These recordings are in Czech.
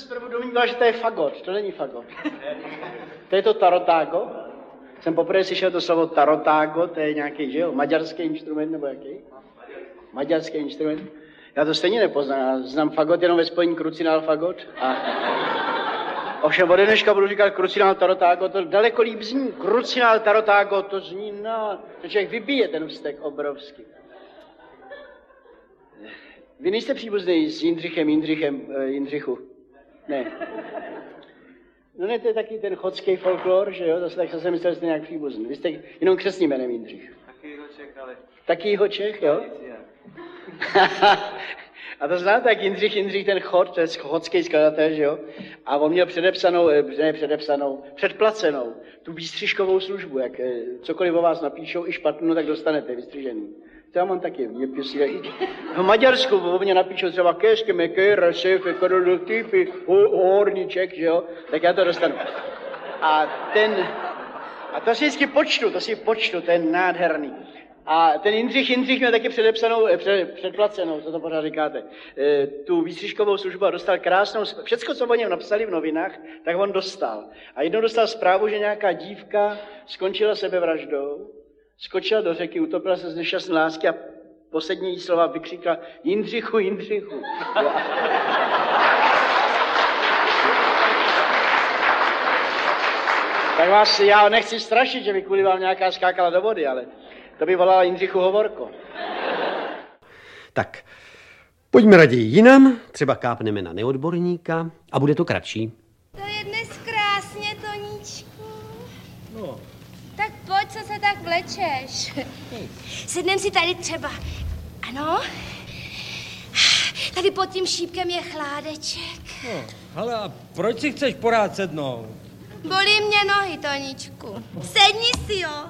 zprvu domníval, že to je fagot. To není fagot. To je to tarotágo. Jsem poprvé slyšel to slovo tarotágo, to je nějaký, že jo, maďarský instrument nebo jaký? Maďarský instrument. Já to stejně nepoznám. Znám fagot jenom ve spojení krucinál fagot. Ovšem ode dneška budu říkat krucinál tarotágo, to daleko líp zní. Krucinál tarotágo, to zní, no, to člověk vybije ten vztek obrovský. Vy nejste příbuzný s Jindřichu? Ne. No ne, to je taky ten chodský folklor, že jo, tak jsem myslel, že jste nějak příbuzný. Vy jste jenom křestním jménem Jindřich. Takýho Čech, ale... Takýho Čech, jo? A to znáte, jak Jindřich ten chod, to je chodský skladatel, že jo? A on měl předplacenou tu výstřižkovou službu, jak cokoliv o vás napíšou, i špatnou, tak dostanete vystřižený. To já mám taky. V Maďarsku o mě napíšou třeba keřky, mekéra, šéfe, typy, horníček, že jo? Tak já to dostanu. A to si vždycky počtu, to je nádherný. A ten Jindřich měl taky předplacenou, co to pořád říkáte, tu výstřižkovou službu a dostal krásnou, všecko, co o něm napsali v novinách, tak on dostal. A jednou dostal zprávu, že nějaká dívka skončila sebevraždou, skočila do řeky, utopila se z nešťastné lásky a poslední jí slova vykřikla Jindřichu. Tak vás, já nechci strašit, že by kvůli vám nějaká skákala do vody, ale to by volala Jindřichu Hovorko. Tak, pojďme raději jinam, třeba kápneme na neodborníka a bude to kratší. To je dnes krásně, Toníčku. No. Tak pojď, co se tak vlečeš. Sednem si tady třeba. Ano? Tady pod tím šípkem je chládeček. No, hele, a proč si chceš porád sednout? Bolí mě nohy, Toníčku. Sedni si, jo.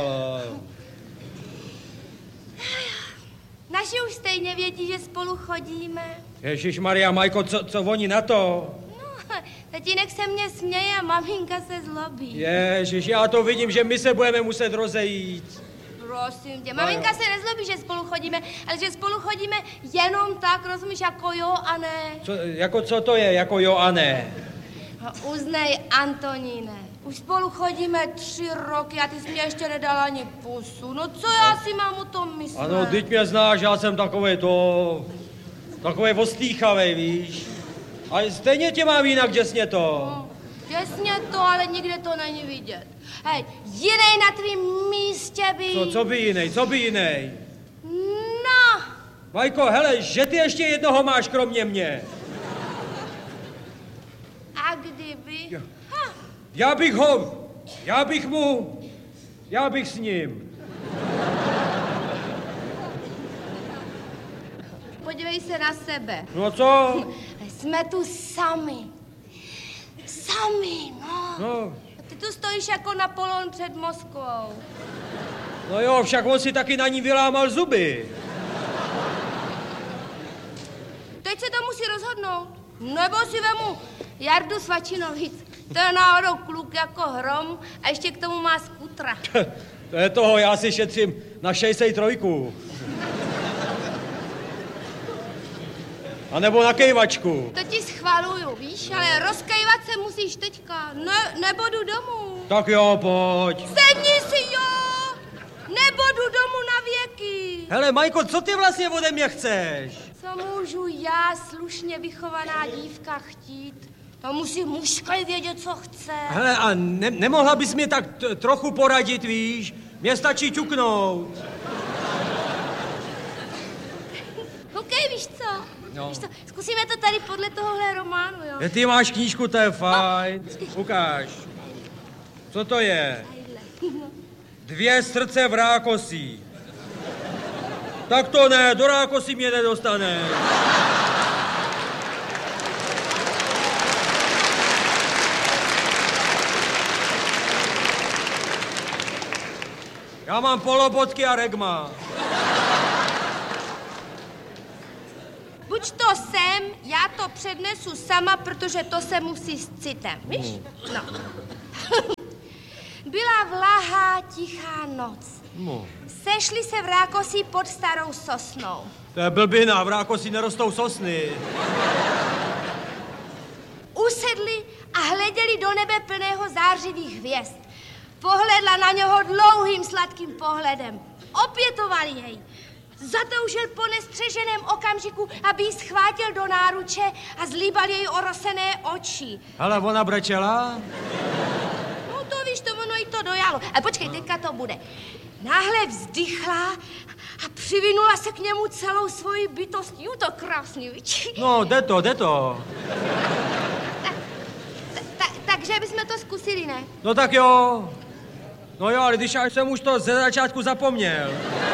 Naši už stejně vědí, že spolu chodíme. Ježišmarja, Majko, co oni na to? No, tatínek se mě směje a maminka se zlobí. Ježiš, já to vidím, že my se budeme muset rozejít. Prosím tě, maminka se nezlobí, že spolu chodíme, ale že spolu chodíme jenom tak, rozumíš, jako jo a ne. Co to je, jako jo a ne? No, uznej, Antoníne. Už spolu chodíme 3 roky a ty jsi mě ještě nedala ani pusu. No co já si mám o tom myslet? Ano, teď mě znáš, já jsem takovej ostýchavej, víš. Ale stejně tě mám jinak děsně to. No, děsně to, ale nikde to není vidět. Hej, jinej na tvým místě by... Co by jinej? No. Majko, hele, že ty ještě jednoho máš kromě mě. A kdyby? Já bych s ním. Podívej se na sebe. No co? Jsme tu sami. Sami, no. Ty tu stojíš jako Napoleon před Moskvou. No jo, však on si taky na ní vylámal zuby. Teď se to musí rozhodnout. Nebo si vemu Jardu Svačinovic. To je náhodou kluk jako hrom a ještě k tomu má skutra. To je toho, já si šetřím na 63. A nebo na kejvačku. To ti schvaluju, víš, ale rozkejvat se musíš teďka. Nebo jdu domů. Tak jo, pojď. Sedni si, jo! Nebo jdu domů na věky. Hele, Majko, co ty vlastně ode mě chceš? Co můžu já, slušně vychovaná dívka, chtít? To musí mužský vědět, co chce. Hele, a nemohla bys mě tak trochu poradit, víš? Mně stačí ťuknout. Koukej, víš co? No. Víš co? Zkusíme to tady podle tohohle románu, jo? Ty máš knížku, to je fajn. Ukáž. Co to je? 2 srdce v rákosí. Tak to ne, do rákosí mě nedostane. Já mám polobotky a regma. Buď to sem, já to přednesu sama, protože to se musí s citem, víš? No. Byla vlahá, tichá noc. Sešli se v Rákosí pod starou sosnou. To je blbina, v Rákosí nerostou sosny. usedli a hleděli do nebe plného zářivých hvězd. Pohledla na něho dlouhým sladkým pohledem. Opětovali jej. Zatoužil po nestřeženém okamžiku, aby ji schvátil do náruče a zlíbal jej orosené oči. Ale ona brečela? No to víš, to ono jí to dojalo. A počkej, teďka to bude. Náhle vzdychla a přivinula se k němu celou svoji bytostí. To krásný, víš? No, jde to. Takže bychom to zkusili, ne? No tak jo. No jo, ale když já jsem už to ze začátku zapomněl.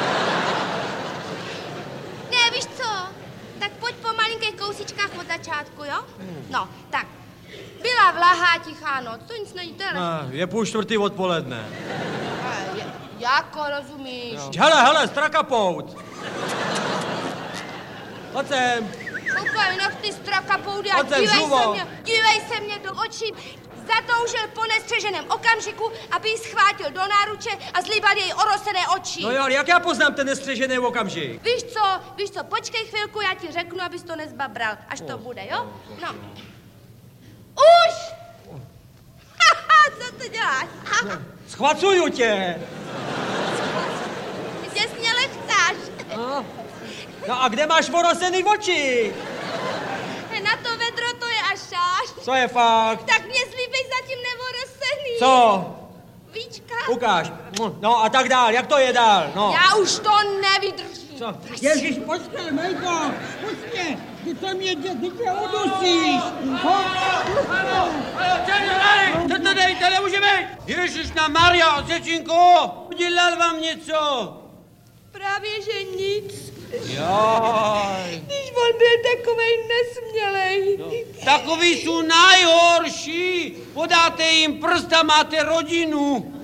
Ne, víš co? Tak pojď po malinkých kousičkách od začátku, jo? No, tak. Byla vlahá, tichá noc, to nic není, to je... Je 3:30 odpoledne. Jako rozumíš? No. Hele, strakapout. Pojď sem. Koukaj, nech ty strakapoudy a Pojď sem, dívej se mě do očí. Zatoužil po nestřeženém okamžiku, aby ji schvátil do náruče a zlíbal jej orosené oči. No jo, ale jak já poznám ten nestřežený okamžik? Víš co, počkej chvilku, já ti řeknu, abys to nezbabral, až to bude, jo? No. Už! Co to děláš? Schvacuju tě. Ty tě směle chceš. No a kde máš orosený oči? Na to vedro to je až až. Co je fakt? Tak mě zlíbej zatím nevorosený. Co? Víčka. Ukáž. No a tak dál, jak to je dál? No. Já už to nevydržím. Co? Ježíš, počkej, Majko, počkej, ty to mě udusíš. Co to dejte, nemůže být? Ježišna Maria, Osečinku, udělal vám něco? Právě, že nic. Jaj. Když on byl takovej nesmělej. No, takový jsou nejhorší. Podáte jim prst a máte rodinu.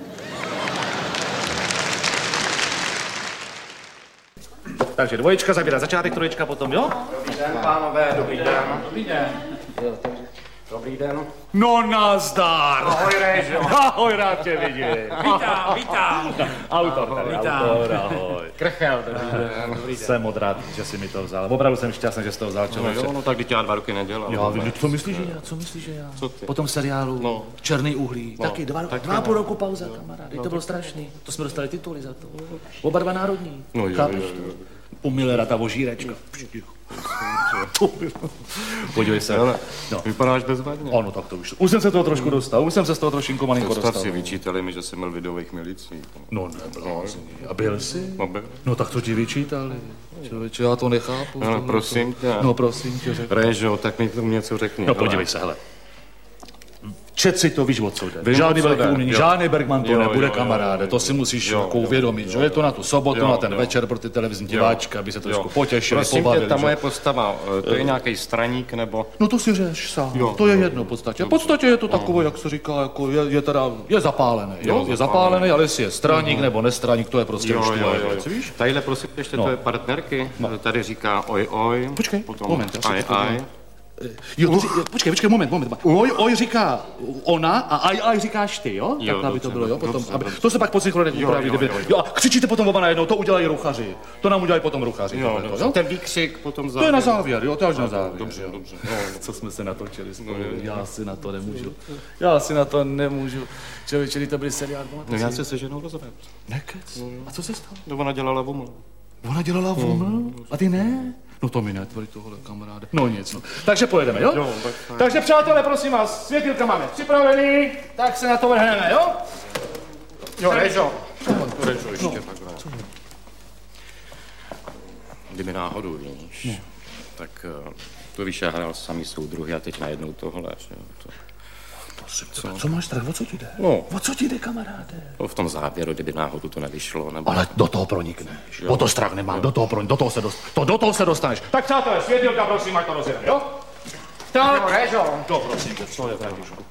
Takže dvoječka zabírá začátek, troječka potom, jo? Dobrý den, pánové, dobrý den. Dobrý den. Dobrý den. No nazdar. Ahoj, Réžo. Ahoj, rád tě vidím. Vítám. Autor tady, autor, ahoj. Krchel, dobrý den. Jsem moc rád, že jsi mi to vzal. Opravdu jsem šťastný, že jsi to vzal, člověče. No tak teď já 2 roky nedělám. Já vím, co myslíš, že já? Co myslíš, že já? Co ty? Po tom seriálu No. Černý uhlí. No. Taky dva Taky a půl no. roku pauza, kamarád. To bylo strašný. To jsme dostali tituly za to. Oba dva národní. No jo, Chápeš jo, to? U Millera ta vožírečka. Podívej se. Ale No. vypadáš bezvadně. Ano, tak to už. Už jsem se toho trošku dostal. Už jsem se z toho trošinku malinko To dostal. si vyčítali mi, že jsem byl v lidových milicích. No neblázný. A byl jsi? No, byl. No tak to ti vyčítali. Člověče, já to nechápu. Ale prosím tě. No prosím tě, řekni. Réžo, tak mi tomu něco řekni. No podívej se, hele. Čet si to, víš, o co jde. Vím, Žádný o co velký jde, umění, jo. žádný Bergman to Jo, nebude, jo, kamaráde. To si musíš jako uvědomit, že je to na tu sobotu, Jo, na ten jo. večer pro ty televizní diváčky, aby se trošku Jo. potěšili, Prosím tě, pobavili. ta že? moje postava, to je nějaký straník nebo... No to si řeš sám, Jo, to je jo. jedno v podstatě. V podstatě je to takové, jak se říká, jako je zapálený, jo? Je zapálený, ale jestli je straník nebo nestraník, to je prostě už tvoje věc, víš? Tadyhle prosím ještě No. tvoje partnerky, tady říká oj, Počkej, potom moment, já si aj, to podívám. aj. Jo, počkej, moment. Oj říká ona a aj říkáš ty, jo? Jo, Tak aby to dobře, bylo, jo? Potom, dobře, aby, dobře. to se pak po synchronech upraví. jo, jo. Jo, a křičíte potom oba najednou, to udělají ruchaři. To nám udělají potom ruchaři. Jo, tohleto, dobře. Ten výkřik potom To je na závěr, jo, to je až na závěr. Dobře, jo. dobře. Co jsme se natočili spolu, já si na to nemůžu. Člověče, to byly seriál. No já se ženou rozvedl. Nekec. A co se stalo? No ona dělala vuml. Ona dělala vuml? A ty ne? No to mi netvrď tohle, kamaráde. No nic, no. Takže pojedeme, jo? Jo, tak fajn. Takže přátelé, prosím vás, světilka máme připravený, tak se na to vrhneme, jo? Jo, Réžo. Réžo ještě takhle. Kdyby náhodou, víš, tak to víš, já hrál samý soudruhy a teď najednou tohle, že jo. Co máš strach, o co ti jde? No. O co ti jde, kamaráde? V tom závěru, kdyby náhodou to nevyšlo, nebo... Ale do toho pronikneš. O to strach nemám, do toho se dostaneš. Tak přátelé, světilka, prosím, ať to rozjedeme, jo? Tak. Réžo. To prosím tě, co je, Františku?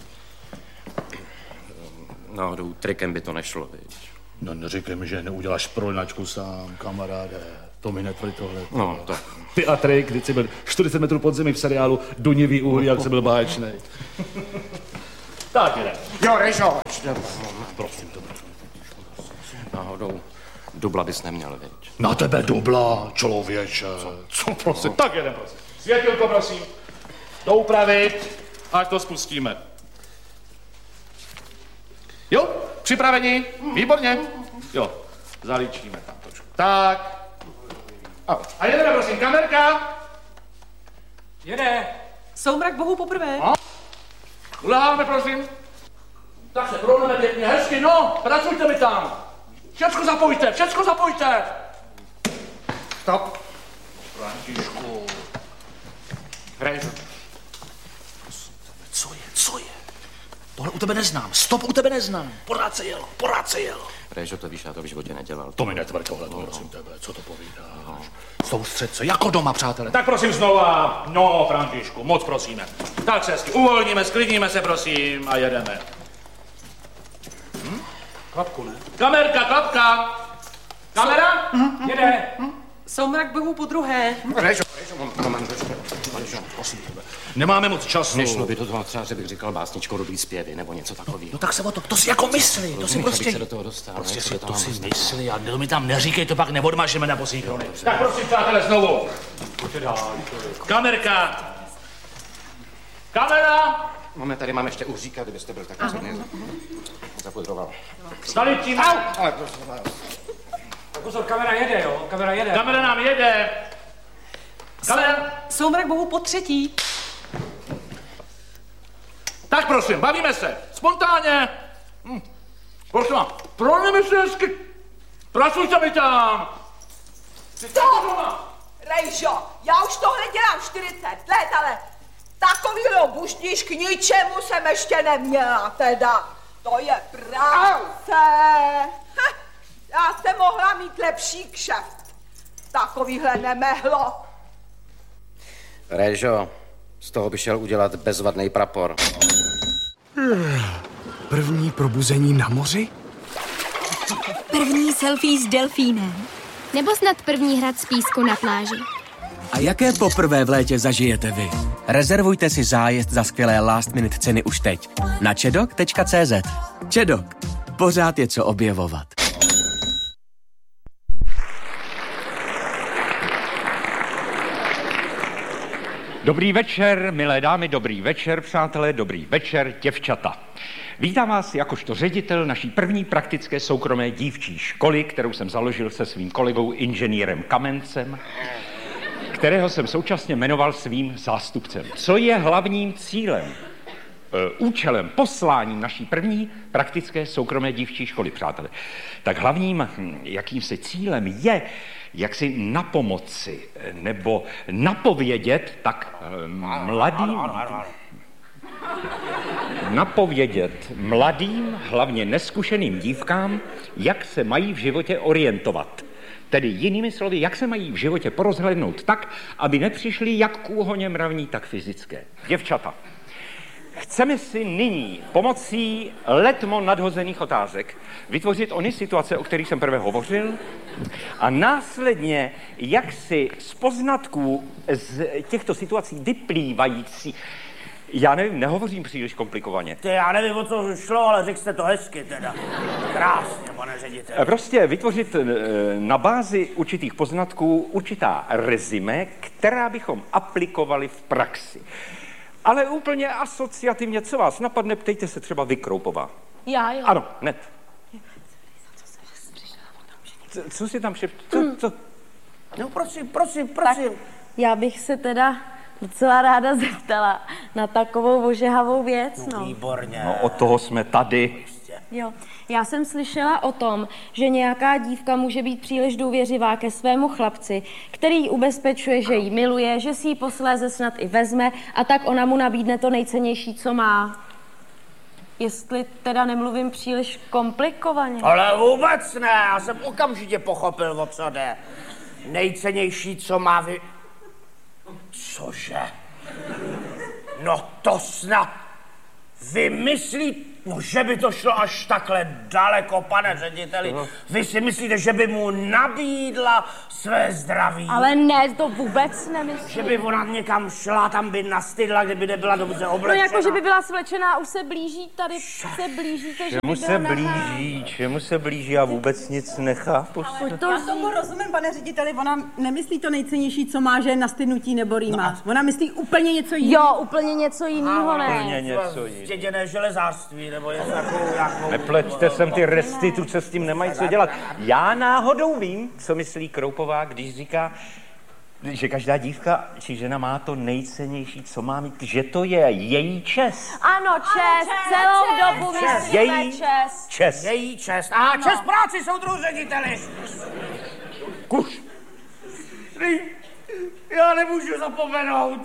Náhodou trikem by to nešlo, víš. No neříkej mi, že neuděláš prolinačku sám, kamaráde. To mi netvrď tohle. No, tak. Ty a trik, když jsi byl 40 metrů pod zemi v seriálu Dunivý uhlí, jak jsi byl báječnej. Tak jde. Jo, Réžo. Prosím tě. Náhodou dubla bys neměl, viď. Na tebe dubla, člověče. Co prosím? Tak jeden, prosím. Světilko, prosím. Doupravit. Ať to spustíme. Jo, připraveni? Výborně. Jo, zalíčíme tam trošku. Tak. A jedeme, prosím, kamerka. Jede. Soumrak bohu poprvé. Uleháme, prosím. Tak se prohneme pěkně, hezky, no, pracujte mi tam. Všecko zapojte. Stop. Františku. Rejžo. Co je? Tohle u tebe neznám. Stop, u tebe neznám. Pořád se jelo. Réžo, to víš, já to v životě nedělal. To mi netvrď tohle, prosím tebe, co to povídáš? Soustřed se, jako doma, přátelé. Tak prosím znova, no, Františku, moc prosíme. Tak se hezky uvolníme, sklidníme se, prosím, a jedeme. Klapku, ne? Kamerka, klapka. Kamera? Jede. Soumrak bohu podruhé. Réžo, prosím tebe. Nemáme moc času. Nešlo by to toho třeba, že bych říkal básničko Rudý zpěvy nebo něco takového. No tak se o to si jako myslí, to si prostě... se do toho dostal. Prostě si to si myslí a to mi tam neříkej, to pak neodmažeme na posíkrony. Tak prosím, přátelé, znovu. Kamerka. Kamera. Tady máme ještě uhříka, kdybyste byl tak rozhodný. Zapudroval. Zaličíme. Ale prosím. Pozor, kamera jede, jo? Kamera nám jede. Kamera. Soumrak bohu po třetí. Tak prosím, bavíme se. Spontánně. Prosím vám, prohneme se hezky. Pracujte mi tam. Rejžo, já už tohle dělám 40 let, ale takovýhle buštíš k ničemu jsem ještě neměla teda. To je práce. Já jsem mohla mít lepší kšeft. Takovýhle nemehlo. Réžo, z toho by šel udělat bezvadný prapor. První probuzení na moři? První selfie s delfínem. Nebo snad první hrad z písku na pláži. A jaké poprvé v létě zažijete vy? Rezervujte si zájezd za skvělé last minute ceny už teď na čedok.cz. Čedok. Pořád je co objevovat. Dobrý večer, milé dámy, dobrý večer, přátelé, dobrý večer, děvčata. Vítám vás jakožto ředitel naší první praktické soukromé dívčí školy, kterou jsem založil se svým kolegou inženýrem Kamencem, kterého jsem současně jmenoval svým zástupcem. Co je hlavním cílem, účelem, posláním naší první praktické soukromé dívčí školy, přátelé? Tak hlavním jakýmsi cílem je, jak si napomoci nebo napovědět tak mladým, hlavně neskušeným dívkám, jak se mají v životě orientovat. Tedy jinými slovy, jak se mají v životě porozhlédnout tak, aby nepřišli jak k úhoně mravní, tak fyzické. Děvčata, chceme si nyní pomocí letmo nadhozených otázek vytvořit ony situace, o kterých jsem prvé hovořil, a následně, jak si z poznatků z těchto situací vyplývající, já nevím, nehovořím příliš komplikovaně. Já nevím, o co šlo, ale řekl jste to hezky teda. Krásně, pane ředitel. Prostě vytvořit na bázi určitých poznatků určitá rezime, která bychom aplikovali v praxi. Ale úplně asociativně, co vás napadne, ptejte se třeba vy, Kroupová. Já, jo. Ano, hned. Co si tam co? No prosím. Tak já bych se teda docela ráda zeptala na takovou ožehavou věc, no. Výborně. No, od toho jsme tady. Jo, já jsem slyšela o tom, že nějaká dívka může být příliš důvěřivá ke svému chlapci, který ji ubezpečuje, že ji miluje, že si ji posléze snad i vezme a tak ona mu nabídne to nejcennější, co má. Jestli teda nemluvím příliš komplikovaně. Ale vůbec ne, já jsem okamžitě pochopil, o co jde. Nejcennější, co má Cože? No to snad vymyslí... No, že by to šlo až takhle daleko, pane řediteli. Vy si myslíte, že by mu nabídla své zdraví? Ale ne, to vůbec nemyslím. Že by ona někam šla, tam by nastydla, kdyby nebyla dobře oblečená. No jako, že by byla svlečená, už se blíží, tady se blížíte, že by byla nahá. Čemu se blíží, já vůbec nic nechápu. Já tomu rozumím, pane řediteli, ona nemyslí to nejcennější, co má, že je nastydnutí nebo rýma. Ona myslí úplně něco jiného. Jo, úplně něco jiného, ne. Úplně něco jiného. Stěděné železářství, nebo něco takovou... Nepleťte sem ty restituce, s tím nemají co dělat. Já náhodou vím, co myslí Kroupová, když říká, že každá dívka či žena má to nejcennější, co má mít, že to je její čest. Ano, čest, celou dobu myslíme čest. Její čest. A čest práci, soudruhu řediteli. Kuš. Já nemůžu zapomenout.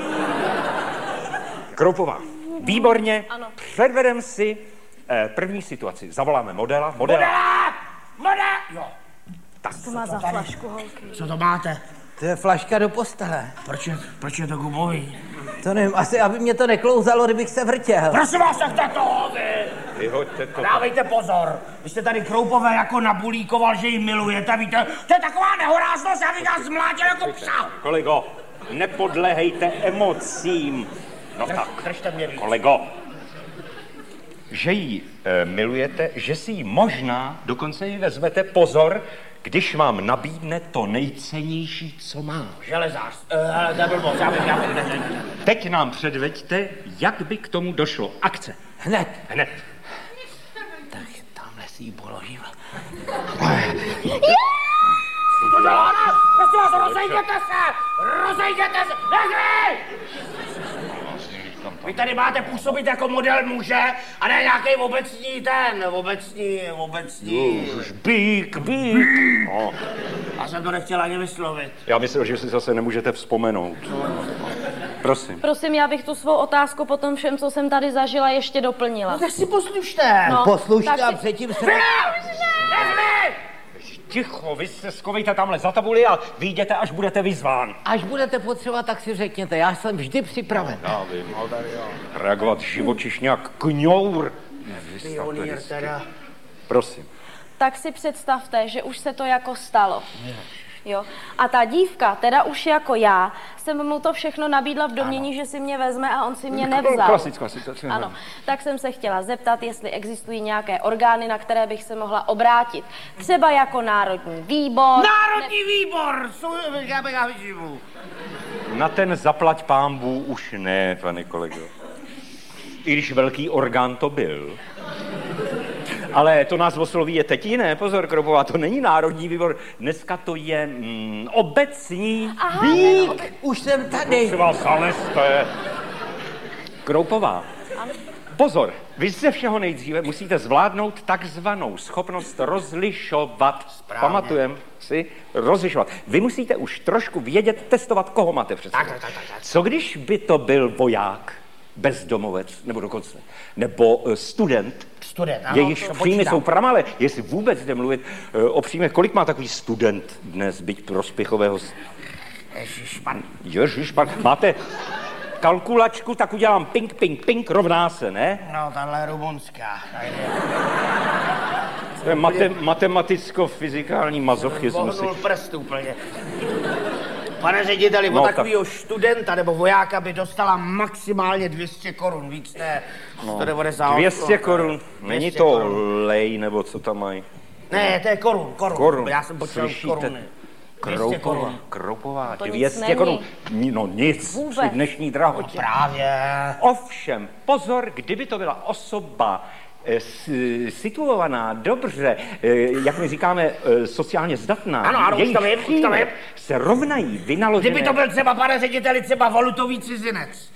Kroupová, výborně. Ano. Předvedem si první situaci. Zavoláme modela. Model! Jo. Tak to má za flašku, holky. Co to máte? To je flaška do postele. Proč je to gumový? To nevím, asi aby mě to neklouzalo, kdybych se vrtěl. Prosím vás, nechte toho, vy! Vyhoďte to. Dávejte pozor. Vy jste tady Kroupové jako nabulíkoval, že ji milujete, víte? To je taková nehoráznost, já bych vás zmlátil jako psa. Kolego, nepodléhejte emocím. No tak, držte mě víc. Kolego, že ji milujete, že si ji možná dokonce ji vezmete, pozor, když vám nabídne to nejcennější, co má. Železář, blbost, já bych. Teď nám předveďte, jak by k tomu došlo. Akce. Hned. Tak tamhle si ji položím. Co to děláte? Prosím vás, rozejděte se! Nechli! Vy tady máte působit jako model muže a ne nějaký obecní... Bík. No. Já jsem to nechtěl ani vyslovit. Já myslel, že si zase nemůžete vzpomenout. Prosím. Prosím, já bych tu svou otázku po tom všem, co jsem tady zažila, ještě doplnila. No tak si poslušte. No, poslušte a předtím se... Ticho, vy se schovejte tamhle za tabuli a vyjděte, až budete vyzván. Až budete potřebovat, tak si řekněte, já jsem vždy připraven. Já vím, reagovat živočišně jak kňour. Prosím. Tak si představte, že už se to jako stalo. Jo. A ta dívka, teda už jako já, jsem mu to všechno nabídla v domnění, že si mě vezme a on si mě nevzal. Klasická situace. Ano, tak jsem se chtěla zeptat, jestli existují nějaké orgány, na které bych se mohla obrátit. Třeba jako Národní výbor. Národní výbor! Já vyživu. Na ten zaplať pánbů už ne, pane kolego. I když velký orgán to byl. Ale to nás osloví je teď jiné, pozor, Kroupová, to není Národní výbor, dneska to je obecní výk. Už jsem tady. Třeba zalezte. Kroupová, pozor, vy ze všeho nejdříve musíte zvládnout takzvanou schopnost rozlišovat. Správně. Pamatujeme si? Rozlišovat. Vy musíte už trošku vědět, testovat, koho máte před sebou. Tak. Co když by to byl voják, bezdomovec, nebo dokonce, nebo student, ano, jejichž příjmy jsou pramalé. Jestli vůbec jde mluvit o příjmech, kolik má takový student dnes, byť prospěchového... Ježišpan. Máte kalkulačku, tak udělám ping, rovná se, ne? No, tahle je rumunská. To je matematicko-fyzikální mazochismus. Pohnul prst úplně. Pane řediteli, od takového studenta nebo vojáka by dostala maximálně 200 korun, víc ne 190. 200 korun, není to lej, nebo co tam mají? Ne, to je korun. Já jsem počítal koruny. Kroupová, 200 korun. No nic, při dnešní drahotě. No právě. Ovšem, pozor, kdyby to byla osoba situovaná, dobře, jak my říkáme, sociálně zdatná. Ano, už to vím. Se rovnají vynaložené. Kdyby to byl třeba, pane řediteli, třeba valutový cizinec.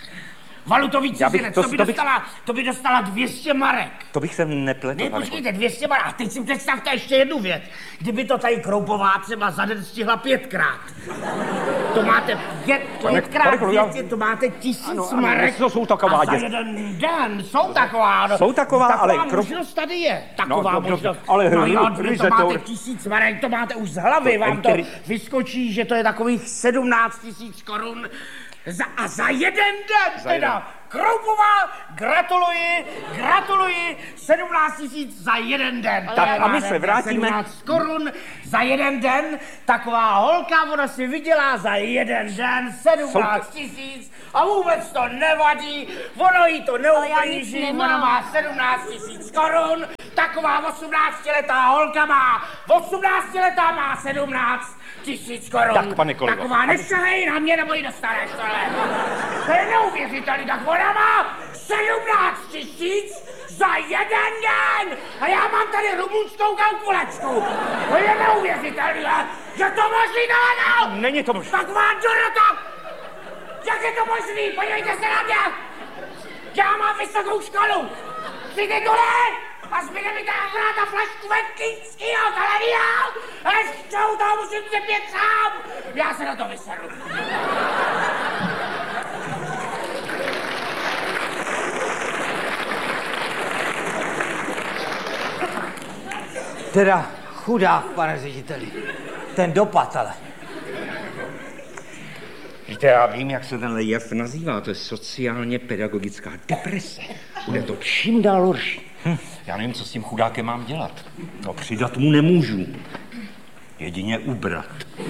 To by dostala 200 marek. To bych se nepletl. Ne, počkejte, 200 marek. A teď si představte ještě jednu věc. Kdyby to tady Kroupová třeba za den stihla 5krát. To máte 5krát 200, to máte 1000 marek. To jsou taková a za jeden den jsou taková. Jsou taková, ale... možnost tady je. Taková možnost. Ale to máte 1000 marek, to máte už z hlavy. Vám to vyskočí, že to je takových 17 000 korun. Za jeden den teda. Kroupová, gratuluji, 17 000 za jeden den. Tak a my se vrátíme. 17 korun za jeden den. Taková holka, ona si vydělá za jeden den 17 000 a vůbec to nevadí. Ono jí to neublíží, ona má 17 000 korun. Taková 18letá holka má, 18letá má 17 000 korun. Tak, pane kolego. Taková nešahej na mě, nebo ji dostaneš tohle. To je neuvěřitelný, tak ona má 17 000 za jeden den. A já mám tady rumunskou kalkulačku. To je neuvěřitelný, že to možný tohle. Není to možný. Taková Dorota. Jak je to možný? Podívejte se na mě. Já mám vysokou školu. 3 tituly. A zbyde mi ta akorát na flašku vetkýnskýho televíru. A ještě u toho musím přepět sám. Já se na to vyseru. Teda chudák, pane řediteli. Ten dopad, ale. Víte, já vím, jak se tenhle jev nazývá. To je sociálně pedagogická deprese. Bude to čím dál horší. Já nevím, co s tím chudákem mám dělat. No, přidat mu nemůžu. Jedině ubrat.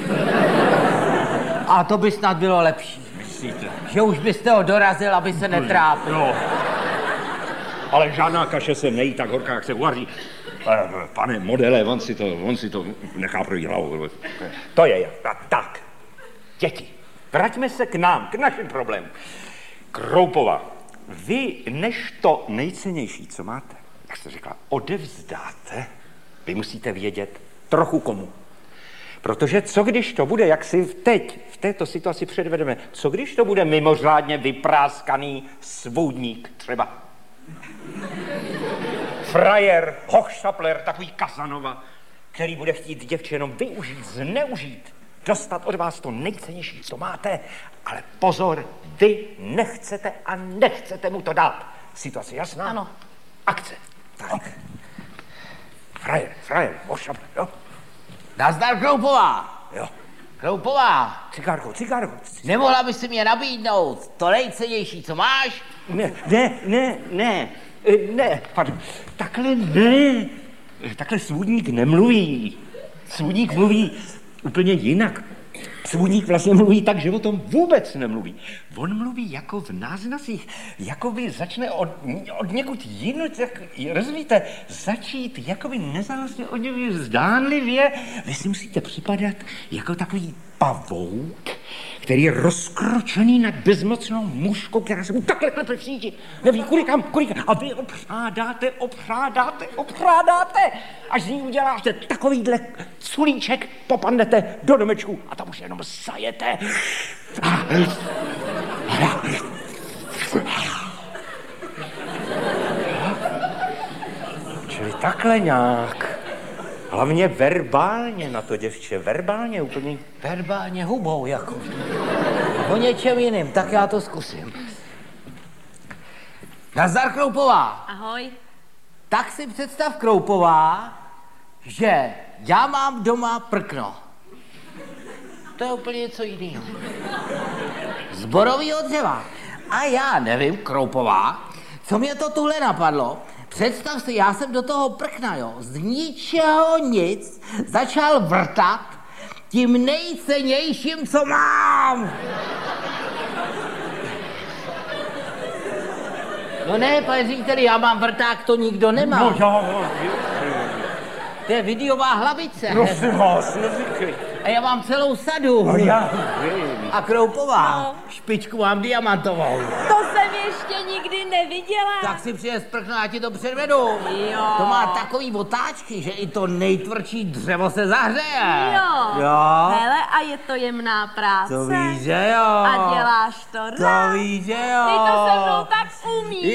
A to by snad bylo lepší. Myslíte? Že už byste ho dorazil, aby se netrápil. No. Ale žádná kaše se nejí tak horká, jak se uvaří. Pane modele, on si to nechá projít hlavou. To je tak. Děti, vraťme se k nám, k našim problémům. Kroupová, vy než to nejcennější, co máte, jak jste řekla, odevzdáte, vy musíte vědět trochu komu. Protože co když to bude, jak si teď v této situaci předvedeme, co když to bude mimořádně vypráskaný svůdník třeba? Frajer, hochštapler, takový Kazanova, který bude chtít děvče jenom využít, zneužít, dostat od vás to nejcennější, co máte, ale pozor, vy nechcete a nechcete mu to dát. Situace jasná? Ano. Akce. Tak. Frajer, hochštapler, jo? Nazdar, Kroupová. Jo. Kroupová. Cigárko. Nemohla by si mě nabídnout to nejcennější, co máš? Ne, pardon, takhle ne. Takhle svůdník nemluví. Svůdník mluví úplně jinak. Svůdník vlastně mluví tak, že o tom vůbec nemluví. On mluví jako v náznacích, jako by začne od někud jinut, rozumíte, začít jakoby nezávazně od něj zdánlivě. Vy si musíte připadat jako takový pavouk, který je rozkročený nad bezmocnou mužkou, která se mu takhle klepe v síti. Neví, kudy kam. A vy opřádáte, až z ní uděláte takovýhle culíček, popadnete do domečku a tam už jenom sajete. Čili takhle nějak. Hlavně verbálně na to, děvče, verbálně úplně. Verbálně hubou, jako. O něčem jiným, tak já to zkusím. Nazdar, Kroupová. Ahoj. Tak si představ, Kroupová, že já mám doma prkno. To je úplně něco jiného. Z borovýho dřeva. A já nevím, Kroupová, co mě to tuhle napadlo. Představ si, já jsem do toho prkna, jo, z ničeho nic začal vrtat tím nejcennějším, co mám. No ne, pane řediteli, já mám vrták, to nikdo nemá. No já... To je videová hlavice. Prosím vás, neříkej. A já mám celou sadu. No já... A Kroupová, špičku mám diamantovou. To jsem ještě nikdy neviděla. Tak si přines prkno, já ti to předvedu. Jo. To má takový otáčky, že i to nejtvrdší dřevo se zahřeje. Jo. Hele, a je to jemná práce. To víš, že jo. A děláš to rád. To víš, že jo. Ty to se mnou tak umíš.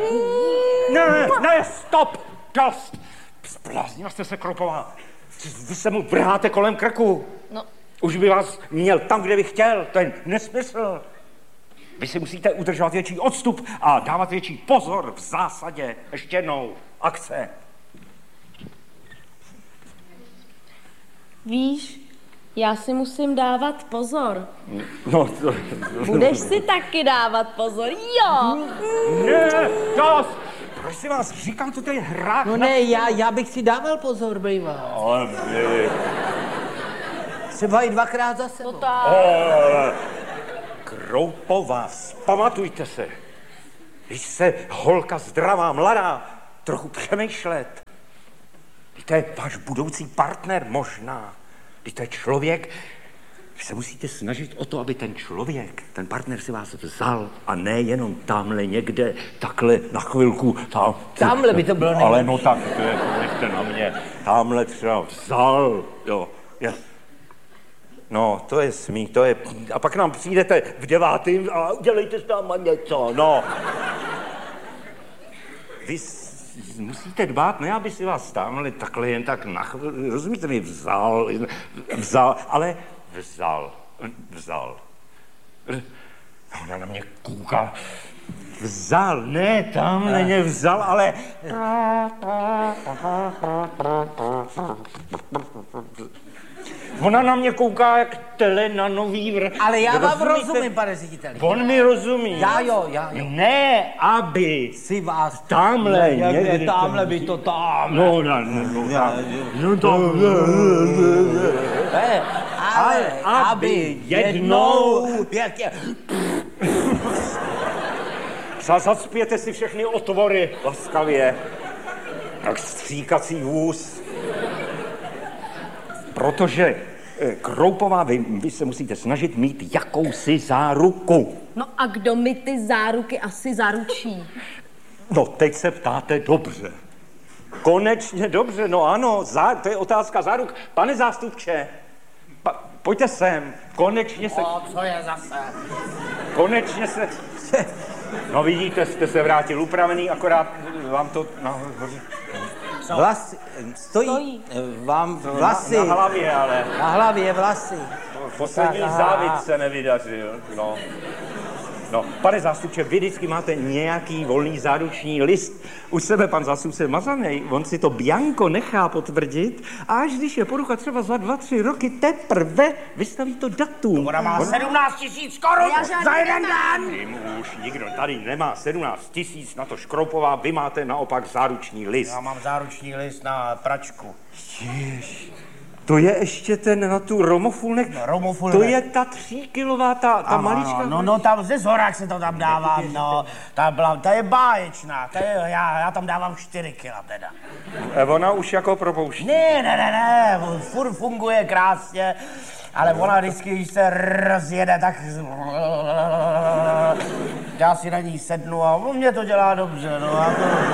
Ne, stop, dost. Zbláznila jste se, Kroupová. Vy se mu vrháte kolem krku. No. Už by vás měl tam, kde by chtěl. To je nesmysl. Vy si musíte udržovat větší odstup a dávat větší pozor v zásadě. Ještě jednou. Akce. Víš, Já si musím dávat pozor. No, Budeš si taky dávat pozor, jo? Ne, Gas! Prosím vás, říkám, to je hra. No ne, já bych si dával pozor, býval. Ale vy... Třeba i 2krát za sebou. No tak. Kroupová, pamatujte se. Když se holka zdravá, mladá, trochu přemýšlet. Víte, váš budoucí partner možná. Víte, člověk, vy se musíte snažit o to, aby ten člověk, ten partner si vás vzal a ne jenom tamhle někde, takhle na chvilku. Tamhle by to bylo nejlepší. Ale no tak, nechte na mě. Tamhle třeba vzal, jo. No, to je smích, to je... A pak nám přijdete v 9. a udělejte tam něco, no. Vy musíte dbát, ne, aby si vás tamhle takhle jen tak rozumíte mi, vzal, ale vzal. Ona na mě kouká. Vzal, ne, tamhle mě vzal, ale... Ona na mě kouká jak tele na nový vrch. Ale já vám rozumím, pane řediteli. On mi rozumí. Já jo. Ne, aby si vás... Tamhle, někde. Tamhle by to tam. No, ale aby jednou... Zacpěte si všechny otvory laskavě. Tak stříkací vůz. Protože, Kroupová, vy se musíte snažit mít jakousi záruku. No a kdo mi ty záruky asi zaručí? No, teď se ptáte dobře. Konečně dobře, no ano, to je otázka záruk. Pane zástupče, pojďte sem, konečně se... No, co je zase? Konečně se... No vidíte, jste se vrátil upravený, akorát vám to nahoře... Vlasy, stojí vám vlasy. Na hlavě, ale... Na hlavě vlasy. Poslední závit se nevydařil, no. No, pane zástupče, vy vždycky máte nějaký volný záruční list. U sebe pan zástupce Mazanej, on si to bianko nechá potvrdit a až když je porucha třeba za 2-3 roky, teprve vystaví to datum. Ona má 17 000 korun za jeden den. Už nikdo tady nemá 17 000, na to Škroupová, vy máte naopak záruční list. Já mám záruční list na pračku. Jež. To je ještě ten na tu romofulnek? No, romofulnek. To je ta 3kilová, ta malička? No, tam ze Zorák se to tam dávám, no. Ta je báječná, já tam dávám 4 kila teda. Ona už jako propouští. Ne, furt funguje krásně, ale ona vždycky, když se rozjede, tak já si na ní sednu a mě to dělá dobře, no.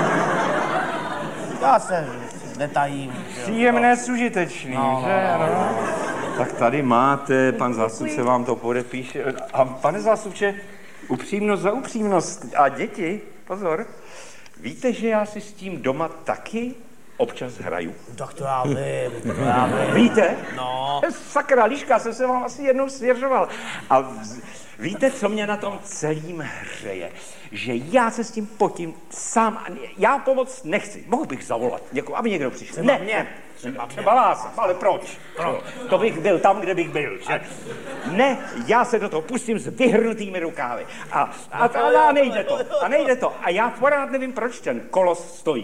Já se netajím. Příjemné, užitečný, že? No. Tak tady máte, pan zástupce vám to podepíše. A pane zástupče, upřímnost za upřímnost. A děti, pozor, víte, že já si s tím doma taky občas hraju? Tak to já vím. Víte? No. Sakra, líška, jsem se vám asi jednou svěřoval. A víte, co mě na tom celým hřeje? Že já se s tím potím sám. Já pomoc nechci. Mohl bych zavolat někoho, aby někdo přišel. Třeba mě. Třeba vás, ale proč? To bych byl tam, kde bych byl. Že? Ne, já se do toho pustím s vyhrnutými rukávy. A nejde to. A já pořád nevím, proč ten kolos stojí.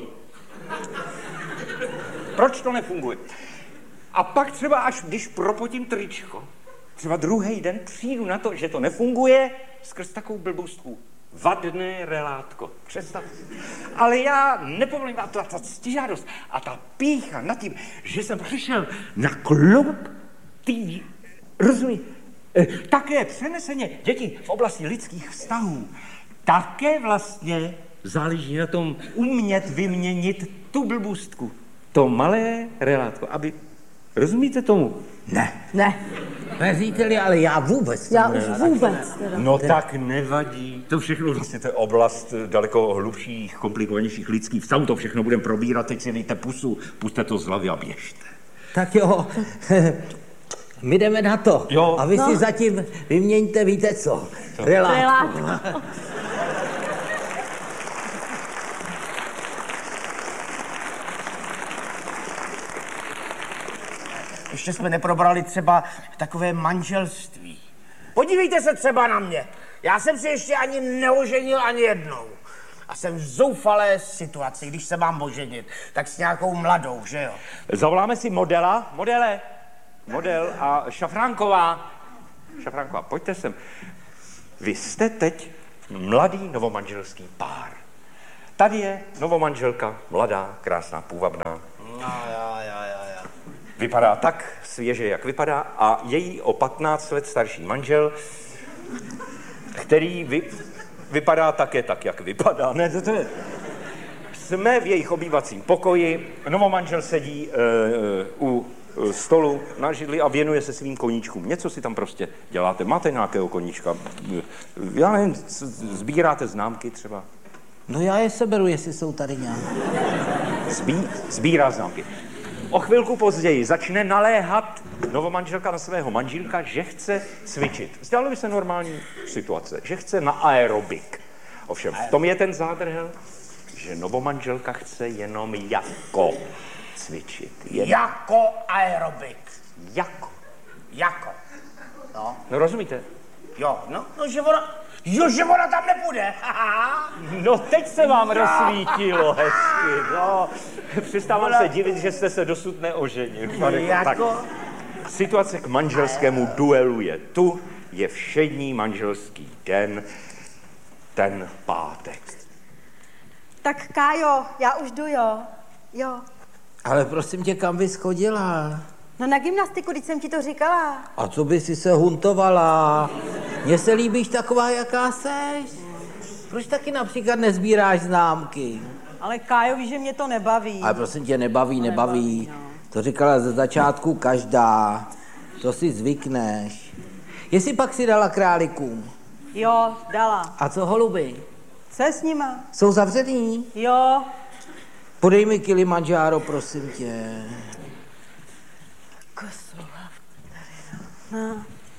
Proč to nefunguje? A pak třeba až když propotím tričko, třeba druhý den přijdu na to, že to nefunguje skrz takovou blbostku. Vadné relátko. Představte si. Ale já nepovolím, a ta ctižádost a ta pýcha nad tím, že jsem přišel na klub, rozumí, také přeneseně děti v oblasti lidských vztahů, také vlastně záleží na tom umět vyměnit tu blbůstku. To malé relátko, aby... Rozumíte tomu? Ne, vezíteli, ale já vůbec. Já už vůbec. Teda. No tak nevadí. To všechno vlastně to je oblast daleko hlubších, komplikovanějších lidských vztahů. To všechno budeme probírat, teď si dejte pusu, puste to z hlavy a běžte. Tak jo, my jdeme na to. Jo. A vy si zatím vyměňte, víte co? Relátku. Ještě jsme neprobrali třeba takové manželství. Podívejte se třeba na mě. Já jsem si ještě ani neoženil ani jednou. A jsem v zoufalé situaci, když se mám oženit, tak s nějakou mladou, že jo? Zavoláme si modela. Model a Šafránková, pojďte sem. Vy jste teď mladý novomanželský pár. Tady je novomanželka, mladá, krásná, půvabná. Vypadá tak svěže, jak vypadá, a její o 15 let starší manžel, který vypadá také tak, jak vypadá. Ne, to je... Jsme v jejich obývacím pokoji, novomanžel sedí u stolu na židli a věnuje se svým koníčkům. Něco si tam prostě děláte. Máte nějakého koníčka? Já nevím, sbíráte známky třeba? No já je seberu, jestli jsou tady nějak. Sbírá známky. O chvilku později začne naléhat novomanželka na svého manželka, že chce cvičit. Zdálo by se normální situace, že chce na aerobik. Ovšem, v tom je ten zádrhel, že novomanželka chce jenom jako cvičit. Jako aerobik. Jako. No. No rozumíte? Jo, že ona tam nepůjde. No teď se vám rozsvítilo hezky, no. Přestávám se divit, že jste se dosud neoženil. Jako? Tak, situace k manželskému duelu je tu, je všední manželský den, ten pátek. Tak Kájo, já už jdu, jo? Jo. Ale prosím tě, kam bys chodila? No na gymnastiku, když jsem ti to říkala. A co by si se huntovala? Mně se líbíš taková, jaká seš. Proč taky například nezbíráš známky? Ale Kájo, víš, že mě to nebaví. Ale prosím tě, nebaví. No. To říkala ze začátku každá. To si zvykneš. Jestli pak si dala králíkům? Jo, dala. A co holuby? Co je s nima? Jsou zavřený? Jo. Podej mi Kilimanjaro, prosím tě. No.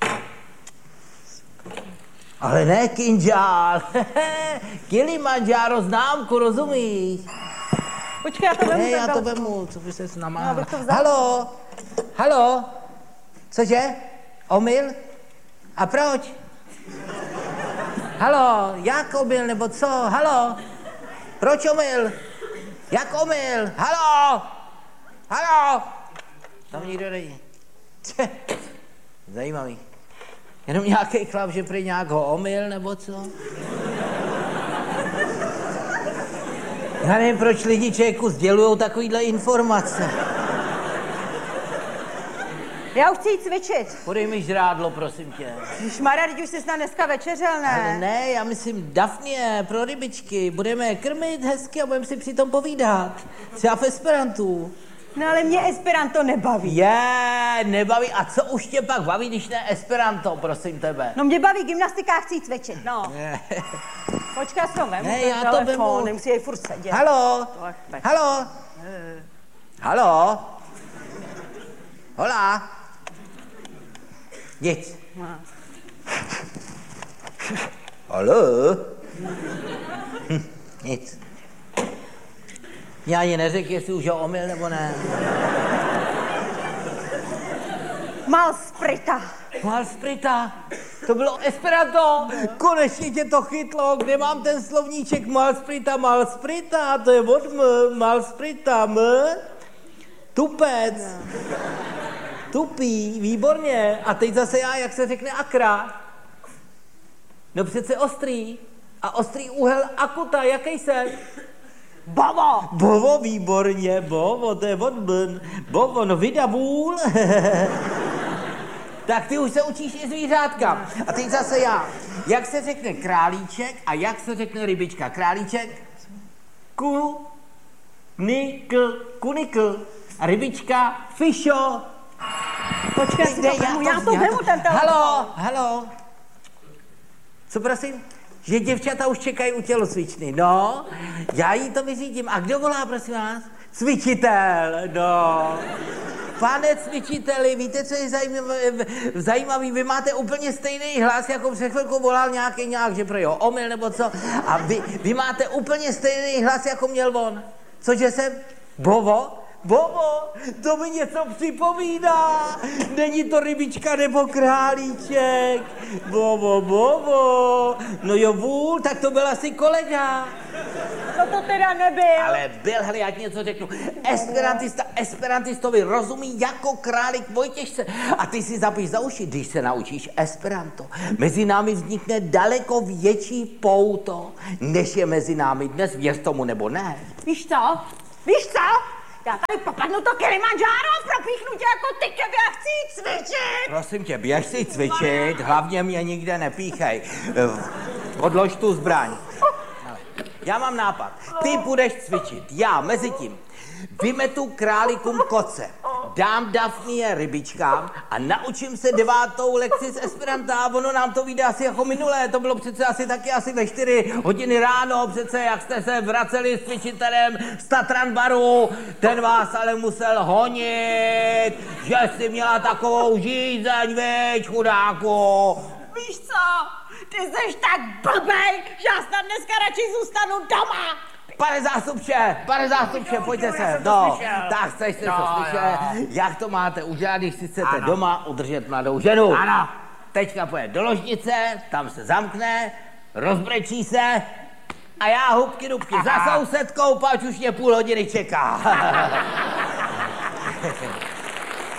Ale ne kinžál. Kilimanjaro známku, rozumíš? Počkej, já to vemu. Ne, já to vemu, co by ses namáhala. Halo? Cože? Omyl? A proč? Halo, jak omyl, nebo co? Halo? Proč omyl? Jak omyl? Halo? Tam nikdo není. Zajímavý. Jenom nějaký chlap, že prý nějak ho omyl, nebo co? Já nevím, proč lidi člověku sdělujou takovýhle informace. Já už chci jít cvičit. Podej mi žrádlo, prosím tě. Ježmarja, teď už jsi snad dneska večeřel, ne? Ale ne, já myslím Dafně, pro rybičky. Budeme krmit hezky a budeme si přitom povídat. Třeba v esperantu. No ale mě esperanto nebaví. Nebaví. A co už tě pak baví, když ne esperanto, prosím tebe? No mě baví gymnastika, chci jít cvičit, no. Počkej, já si to vemu. Ne, já to vemu. Nemusí jej furt sedět. Halo? Hola? Nic. Halo? Nic. Já ani neřekl, jestli už ho omyl, nebo ne. Malsprita. To bylo esperanto. Konečně tě to chytlo. Kde mám ten slovníček malsprita? To je od malsprita. Tupec. Tupý, výborně. A teď zase já, jak se řekne akra? No přece ostrý. A ostrý úhel akuta, jaký jsem? Bovo, výborně, bovo, to je od bn. Bovo, no vydavůl. Tak ty už se učíš i zvířátka. A teď zase já. Jak se řekne králíček a jak se řekne rybička? Králíček? Kunikl. A rybička? Fišo. Počkej, já to vemu ten telefon. Halo. Co prosím? Že děvčata už čekají u tělocvičny. No, já jí to vyřídím. A kdo volá, prosím vás? Cvičitel, no. Pane cvičiteli, víte, co je zajímavý? Vy máte úplně stejný hlas, jako před chvilkou volal nějak, že pro jeho omyl nebo co. A vy máte úplně stejný hlas, jako měl on. Cože jsem? Bovo? Bobo, to mi něco připomíná. Není to rybička nebo králíček. Bobo. No jo, vůl, tak to byl asi kolega. No to teda nebyl. Ale byl, hele, já ti něco řeknu. Esperantistovi rozumí jako králík Vojtěšce. A ty si zapíš za uši, když se naučíš esperanto. Mezi námi vznikne daleko větší pouto, než je mezi námi dnes, věř tomu nebo ne. Víš co? Já tady popadnu to Kilimanjaro a propíchnu tě jako ty tebe a chci jít cvičit. Prosím tě, běž si cvičit, hlavně mě nikde nepíchej. Odlož tu zbraň. Já mám nápad. Ty budeš cvičit, já mezi tím vymetu králíkům koce, dám Dafnie rybičkám a naučím se 9. lekci z Esperanta a ono nám to vyjde asi jako minulé. To bylo přece asi ve 4 hodiny ráno, přece jak jste se vraceli s cvičitelem z Tatran baru, ten vás ale musel honit, že jsi měla takovou žízeň, veď, chudáku. Víš co? Ty jsi tak blbej, že já snad dneska radši zůstanu doma. Pane zástupče, pojďte se. No, tak jste to slyšeli. Jak to máte udělat, když si chcete doma udržet mladou ženu? Ano. Teďka pojede do ložnice, tam se zamkne, rozbrečí se a já hubky za sousedkou, pač už mě půl hodiny čeká.